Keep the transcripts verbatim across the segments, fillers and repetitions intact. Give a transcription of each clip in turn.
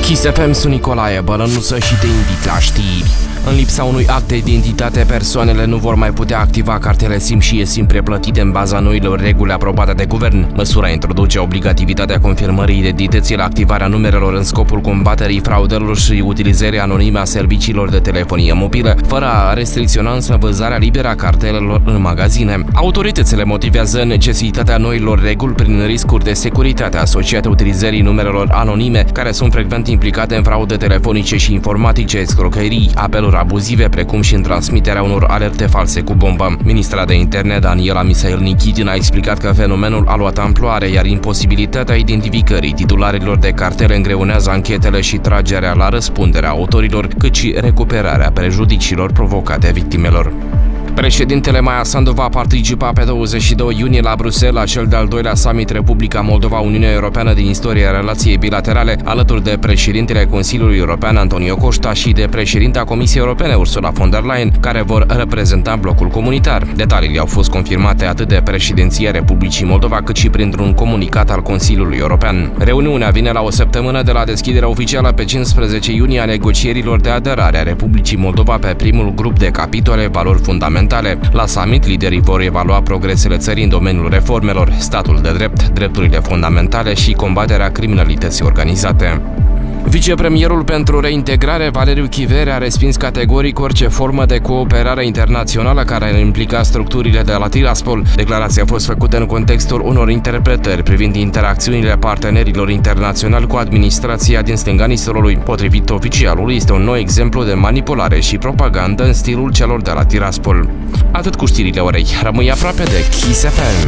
Kiss F M, sunt Nicolae Bălănuță și te invit la știri. În lipsa unui act de identitate, persoanele nu vor mai putea activa cartele SIM și eSIM preplătite în baza noilor reguli aprobate de guvern. Măsura introduce obligativitatea confirmării identității la activarea numerelor în scopul combaterii fraudelor și utilizării anonime a serviciilor de telefonie mobilă, fără a restricționa însă vânzarea liberă a cartelelor în magazine. Autoritățile motivează necesitatea noilor reguli prin riscuri de securitate asociate utilizării numerelor anonime, care sunt frecvent implicate în fraude telefonice și informatice, escrocherii, apeluri abuzive, precum și în transmiterea unor alerte false cu bombă. Ministra de Interne, Daniela Misail Nichitin, a explicat că fenomenul a luat amploare, iar imposibilitatea identificării titularilor de cartele îngreunează anchetele și tragerea la răspundere a autorilor, cât și recuperarea prejudiciilor provocate victimelor. Președintele Maia Sandu va participa pe douăzeci și doi iunie la Bruxelles la cel de-al doilea summit Republica Moldova-Uniunea Europeană din istoria relației bilaterale, alături de președintele Consiliului European Antonio Costa și de președinta Comisiei Europene Ursula von der Leyen, care vor reprezenta blocul comunitar. Detaliile au fost confirmate atât de președinția Republicii Moldova, cât și printr-un comunicat al Consiliului European. Reuniunea vine la o săptămână de la deschiderea oficială pe cincisprezece iunie a negocierilor de aderare a Republicii Moldova pe primul grup de capitole valori fundamentale. La summit, liderii vor evalua progresele țării în domeniul reformelor, statul de drept, drepturile fundamentale și combaterea criminalității organizate. Vicepremierul pentru reintegrare, Valeriu Chivere, a respins categoric orice formă de cooperare internațională care ar implica structurile de la Tiraspol. Declarația a fost făcută în contextul unor interpretări privind interacțiunile partenerilor internaționali cu administrația din stânga Nistrului. Potrivit oficialului, este un nou exemplu de manipulare și propagandă în stilul celor de la Tiraspol. Atât cu știrile orei. Rămâi aproape de Kiss F M.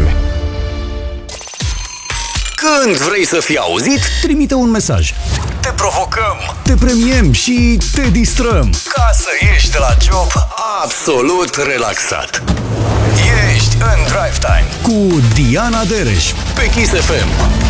Când vrei să fii auzit, trimite un mesaj. Te provocăm, te premiem și te distrăm, ca să ieși de la job absolut relaxat. Ești în Drive Time cu Diana Dereș pe Kiss F M.